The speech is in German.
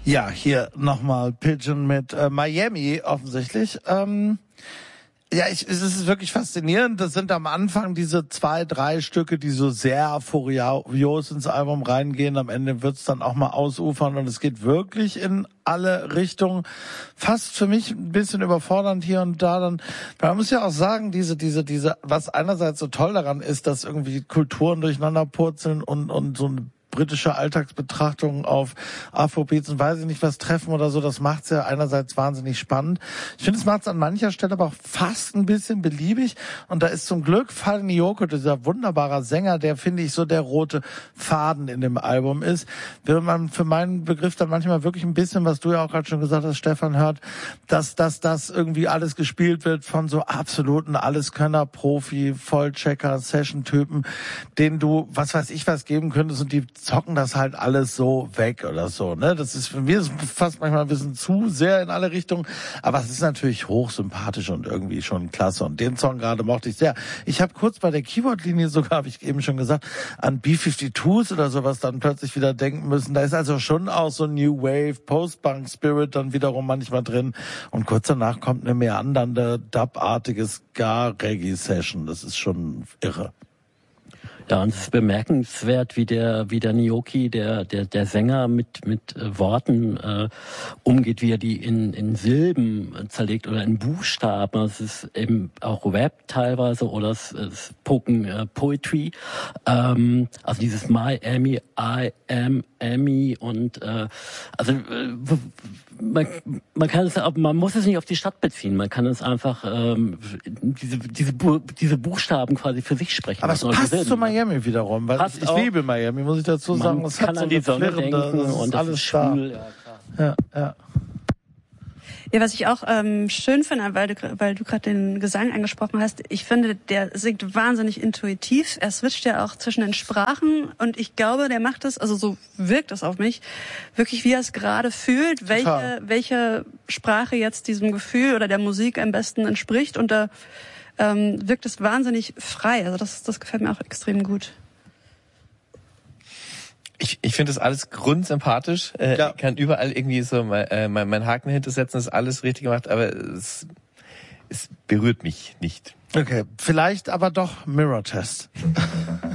Ja, hier nochmal Pigeon mit Miami offensichtlich. Es ist wirklich faszinierend. Das sind am Anfang diese 2, 3 Stücke, die so sehr furios ins Album reingehen. Am Ende wird's dann auch mal ausufern und es geht wirklich in alle Richtungen. Fast für mich ein bisschen überfordernd hier und da dann. Man muss ja auch sagen, diese, was einerseits so toll daran ist, dass irgendwie Kulturen durcheinander purzeln und so eine britische Alltagsbetrachtung auf Afrobeats und weiß ich nicht was treffen oder so, das macht's ja einerseits wahnsinnig spannend. Ich finde, es macht's an mancher Stelle aber auch fast ein bisschen beliebig und da ist zum Glück Fal Nyoko, dieser wunderbarer Sänger, der, finde ich, so der rote Faden in dem Album ist. Wenn man für meinen Begriff dann manchmal wirklich ein bisschen, was du ja auch gerade schon gesagt hast, Stefan, hört, dass das irgendwie alles gespielt wird von so absoluten Alleskönner, Profi, Vollchecker, Session-Typen, denen du, was weiß ich, was geben könntest und die zocken das halt alles so weg oder so, ne? Das ist für mich fast manchmal ein bisschen zu sehr in alle Richtungen, aber es ist natürlich hochsympathisch und irgendwie schon klasse und den Song gerade mochte ich sehr. Ich habe kurz bei der Keyboard-Linie sogar, habe ich eben schon gesagt, an B-52s oder sowas dann plötzlich wieder denken müssen. Da ist also schon auch so New Wave, Post-Punk-Spirit dann wiederum manchmal drin und kurz danach kommt eine meandernde, dub-artige Ska-Reggae-Session. Das ist schon irre. Ja, und es ist bemerkenswert, wie der Nyoki, der Sänger mit Worten umgeht, wie er die in Silben zerlegt oder in Buchstaben. Es ist eben auch Rap teilweise oder es ist Poetry. Also dieses Miami, I am Amy und man kann es, man muss es nicht auf die Stadt beziehen. Man kann es einfach diese Buchstaben quasi für sich sprechen. Aber es passt zu Miami wiederum, weil ich liebe Miami, muss ich dazu sagen. Man kann an die Sonne denken und das ist schwül. Ja, klar. Ja. Ja, was ich auch schön finde, weil du gerade den Gesang angesprochen hast, ich finde, der singt wahnsinnig intuitiv. Er switcht ja auch zwischen den Sprachen und ich glaube, der macht es, also so wirkt es auf mich, wirklich wie er es gerade fühlt, welche Sprache jetzt diesem Gefühl oder der Musik am besten entspricht und da wirkt es wahnsinnig frei. Also das gefällt mir auch extrem gut. Ich finde das alles grundsympathisch. Kann überall irgendwie so mein Haken hintersetzen, ist alles richtig gemacht, aber es berührt mich nicht. Okay, vielleicht aber doch Mirror Test.